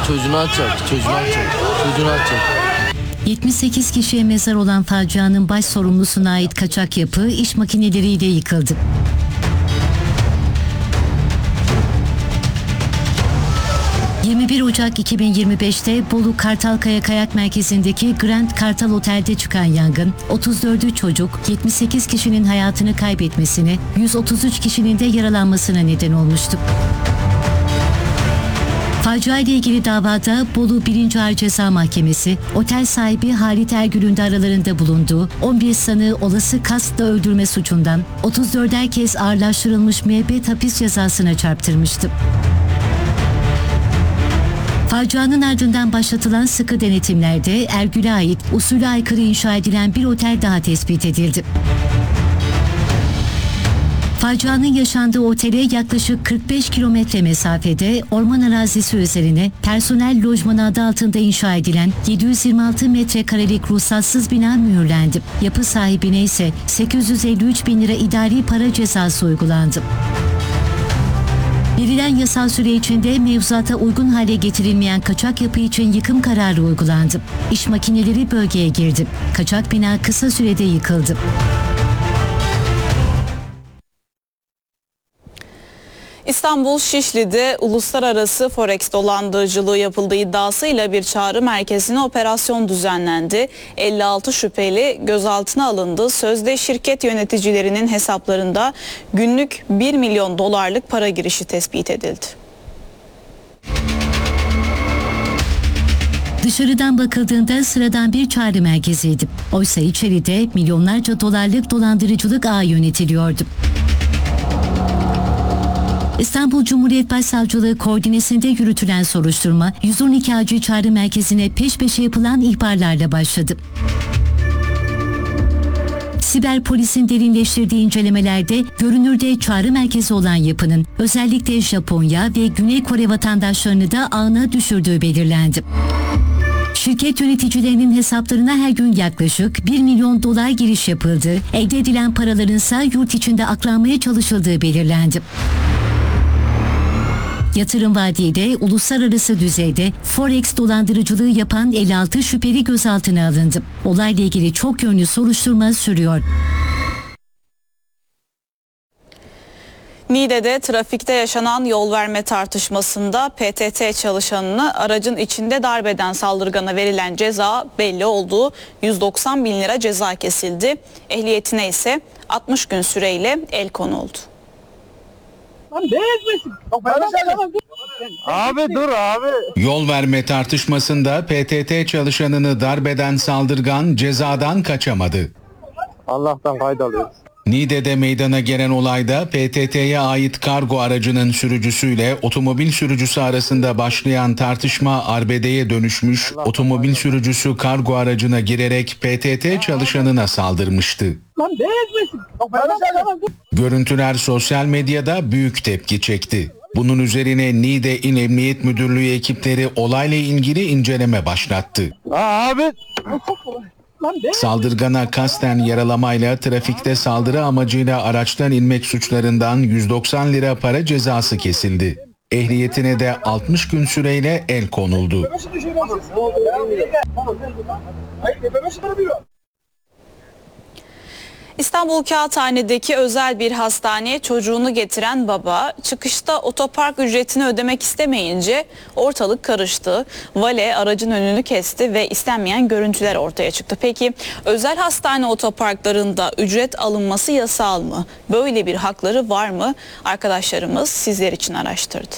Çocuğunu atacak. 78 kişiye mezar olan facianın baş sorumlusuna ait kaçak yapı iş makineleriyle yıkıldı. ...21 Ocak 2025'te Bolu Kartalkaya Kayak Merkezi'ndeki Grand Kartal Otel'de çıkan yangın... ...34'ü çocuk, 78 kişinin hayatını kaybetmesine, 133 kişinin de yaralanmasına neden olmuştu. Facia ile ilgili davada Bolu 1. Ağır Ceza Mahkemesi, otel sahibi Halit Ergül'ün de aralarında bulunduğu 11 sanığı olası kastla öldürme suçundan 34'er kez ağırlaştırılmış müebbet hapis cezasına çarptırmıştı. Facianın ardından başlatılan sıkı denetimlerde Ergül'e ait usule aykırı inşa edilen bir otel daha tespit edildi. Facianın yaşandığı otele yaklaşık 45 kilometre mesafede orman arazisi üzerine personel lojmanı adı altında inşa edilen 726 metrekarelik ruhsatsız bina mühürlendi. Yapı sahibine ise 853 bin lira idari para cezası uygulandı. Verilen yasal süre içinde mevzuata uygun hale getirilmeyen kaçak yapı için yıkım kararı uygulandı. İş makineleri bölgeye girdi. Kaçak bina kısa sürede yıkıldı. İstanbul Şişli'de uluslararası Forex dolandırıcılığı yapıldığı iddiasıyla bir çağrı merkezine operasyon düzenlendi. 56 şüpheli gözaltına alındı. Sözde şirket yöneticilerinin hesaplarında günlük 1 milyon dolarlık para girişi tespit edildi. Dışarıdan bakıldığında sıradan bir çağrı merkeziydi. Oysa içeride milyonlarca dolarlık dolandırıcılık ağı yönetiliyordu. İstanbul Cumhuriyet Başsavcılığı koordinesinde yürütülen soruşturma 112 acil çağrı merkezine peş peşe yapılan ihbarlarla başladı. Siber polisin derinleştirdiği incelemelerde görünürde çağrı merkezi olan yapının özellikle Japonya ve Güney Kore vatandaşlarını da ağına düşürdüğü belirlendi. Şirket yöneticilerinin hesaplarına her gün yaklaşık 1 milyon dolar giriş yapıldı. Elde edilen paraların ise yurt içinde aklanmaya çalışıldığı belirlendi. Yatırım vaadiyle uluslararası düzeyde Forex dolandırıcılığı yapan 56 şüpheli gözaltına alındı. Olayla ilgili çok yönlü soruşturma sürüyor. Niğde'de trafikte yaşanan yol verme tartışmasında PTT çalışanını aracın içinde darbeden saldırgana verilen ceza belli oldu. 190 bin lira ceza kesildi. Ehliyetine ise 60 gün süreyle el konuldu. Abi dur abi. Yol verme tartışmasında PTT çalışanını darbeden saldırgan cezadan kaçamadı. Allah'tan kayda alıyoruz. Niğde'de meydana gelen olayda PTT'ye ait kargo aracının sürücüsüyle otomobil sürücüsü arasında başlayan tartışma arbedeye dönüşmüş, otomobil sürücüsü kargo aracına girerek PTT çalışanına saldırmıştı. Görüntüler sosyal medyada büyük tepki çekti. Bunun üzerine Niğde İl Emniyet Müdürlüğü ekipleri olayla ilgili inceleme başlattı. Abi. Saldırgana kasten yaralamayla trafikte saldırı amacıyla araçtan inmek suçlarından 190 lira para cezası kesildi. Ehliyetine de 60 gün süreyle el konuldu. İstanbul Kağıthane'deki özel bir hastaneye çocuğunu getiren baba çıkışta otopark ücretini ödemek istemeyince ortalık karıştı. Vale aracın önünü kesti ve istenmeyen görüntüler ortaya çıktı. Peki özel hastane otoparklarında ücret alınması yasal mı? Böyle bir hakları var mı? Arkadaşlarımız sizler için araştırdı.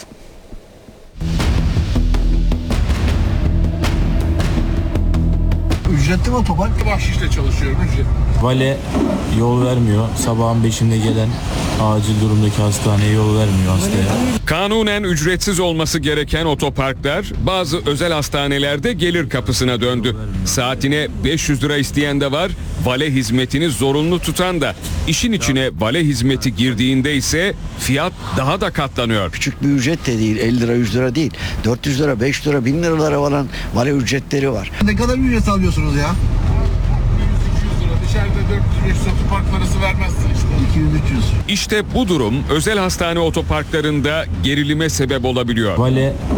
Ücretli mi otopark? Bahşişle çalışıyorum, ücretli. Vale yol vermiyor. Sabahın 5'inde gelen acil durumdaki hastaneye yol vermiyor hastaya. Kanunen ücretsiz olması gereken otoparklar bazı özel hastanelerde gelir kapısına döndü. Saatine 500 lira isteyen de var, vale hizmetini zorunlu tutan da. İşin içine vale hizmeti girdiğinde ise fiyat daha da katlanıyor. Küçük bir ücret de değil, 50 lira 100 lira değil. 400 lira 500 lira 1000 liralara varan vale ücretleri var. Ne kadar ücret alıyorsunuz ya? 100-200 lira. Dışarıda 400-500 otopark parası vermezsin işte. 200-300. İşte bu durum özel hastane otoparklarında gerilime sebep olabiliyor. Vale